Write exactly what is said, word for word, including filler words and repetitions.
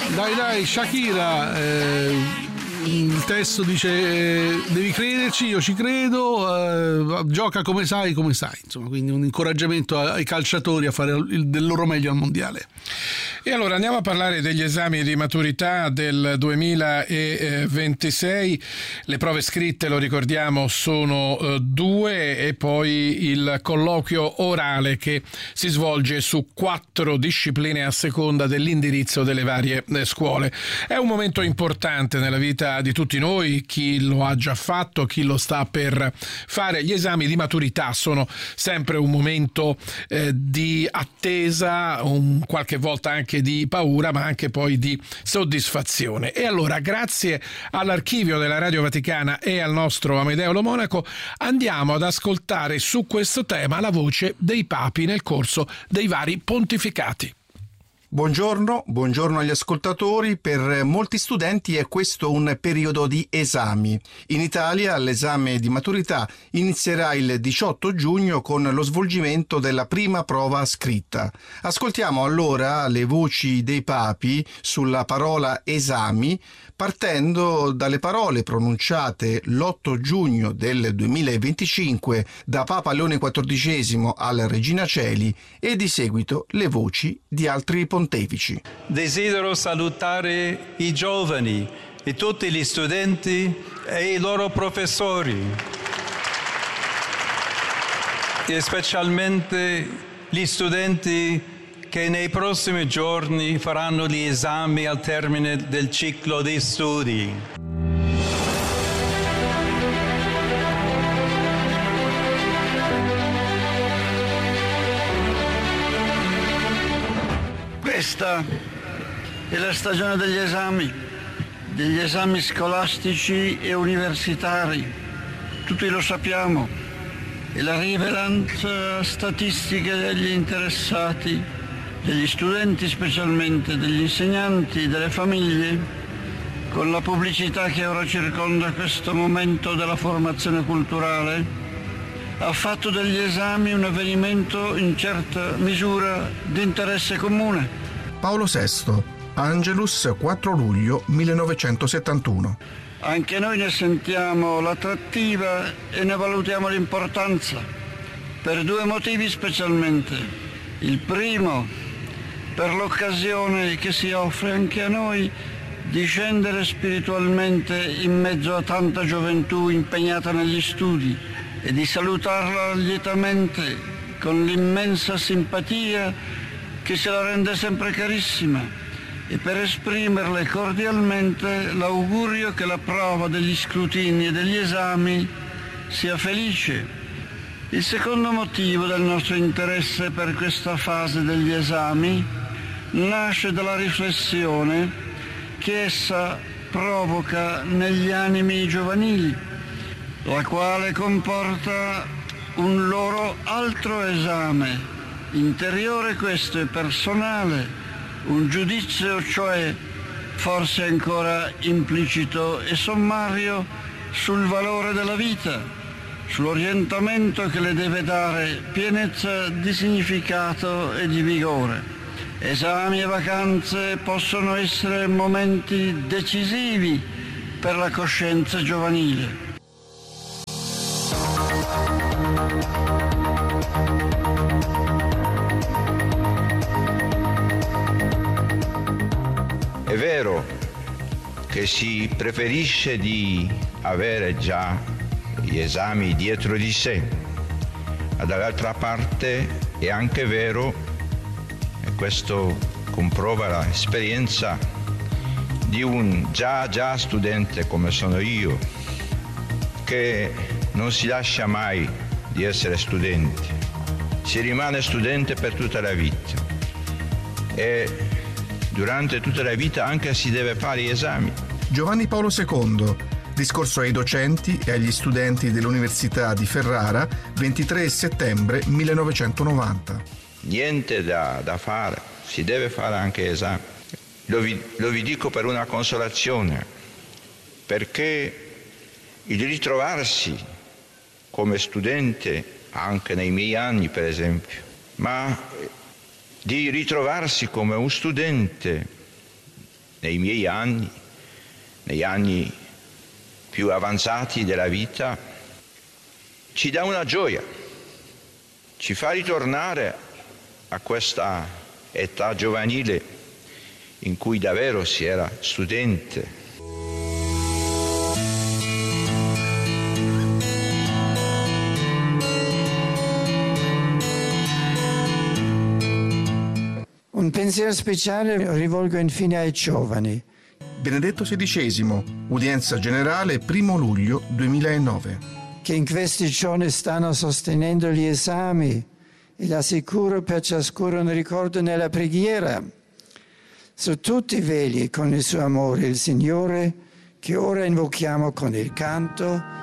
Dai dai Shakira, eh, il testo dice eh, devi crederci, io ci credo, eh, gioca come sai, come sai, insomma, quindi un incoraggiamento ai calciatori a fare il, del loro meglio al mondiale. E allora andiamo a parlare degli esami di maturità del duemilaventisei. Le prove scritte, lo ricordiamo, sono eh, due, e poi il colloquio orale che si svolge su quattro discipline a seconda dell'indirizzo delle varie eh, scuole. È un momento importante nella vita di tutti noi, chi lo ha già fatto, chi lo sta per fare. Gli esami di maturità sono sempre un momento eh, di attesa, un, qualche volta anche di paura, ma anche poi di soddisfazione. E allora, grazie all'archivio della Radio Vaticana e al nostro Amedeo Lo Monaco, andiamo ad ascoltare su questo tema la voce dei papi nel corso dei vari pontificati. Buongiorno, buongiorno agli ascoltatori. Per molti studenti è questo un periodo di esami. In Italia l'esame di maturità inizierà il diciotto giugno con lo svolgimento della prima prova scritta. Ascoltiamo allora le voci dei papi sulla parola esami, partendo dalle parole pronunciate l'otto giugno del duemilaventicinque da Papa Leone quattordicesimo alla Regina Coeli e di seguito le voci di altri pontefici. Desidero salutare i giovani e tutti gli studenti e i loro professori, e specialmente gli studenti che nei prossimi giorni faranno gli esami al termine del ciclo di studi. Questa è la stagione degli esami, degli esami scolastici e universitari. Tutti lo sappiamo, e la rilevanza statistica degli interessati, degli studenti specialmente, degli insegnanti, delle famiglie, con la pubblicità che ora circonda questo momento della formazione culturale, ha fatto degli esami un avvenimento in certa misura di interesse comune. Paolo sesto, Angelus, quattro luglio millenovecentosettantuno. Anche noi ne sentiamo l'attrattiva e ne valutiamo l'importanza, per due motivi specialmente. Il primo, per l'occasione che si offre anche a noi di scendere spiritualmente in mezzo a tanta gioventù impegnata negli studi e di salutarla lietamente con l'immensa simpatia che se la rende sempre carissima, e per esprimerle cordialmente l'augurio che la prova degli scrutini e degli esami sia felice. Il secondo motivo del nostro interesse per questa fase degli esami nasce dalla riflessione che essa provoca negli animi giovanili, la quale comporta un loro altro esame, interiore questo e personale, un giudizio cioè forse ancora implicito e sommario sul valore della vita, sull'orientamento che le deve dare pienezza di significato e di vigore. Esami e vacanze possono essere momenti decisivi per la coscienza giovanile. È vero che si preferisce di avere già gli esami dietro di sé, ma dall'altra parte è anche vero, e questo comprova l'esperienza di un già già studente come sono io, che non si lascia mai di essere studente, si rimane studente per tutta la vita e durante tutta la vita anche si deve fare gli esami. Giovanni Paolo secondo, discorso ai docenti e agli studenti dell'Università di Ferrara, ventitré settembre millenovecentonovanta. Niente da, da fare, si deve fare anche esami. Lo vi, lo vi dico per una consolazione, perché il ritrovarsi come studente, anche nei miei anni per esempio, ma di ritrovarsi come un studente nei miei anni, negli anni più avanzati della vita, ci dà una gioia, ci fa ritornare a questa età giovanile in cui davvero si era studente. Un pensiero speciale rivolgo infine ai giovani. Benedetto sedicesimo, udienza generale primo luglio duemilanove. Che in questi giorni stanno sostenendo gli esami e assicuro per ciascuno un ricordo nella preghiera. Su tutti vegli con il suo amore il Signore, che ora invochiamo con il canto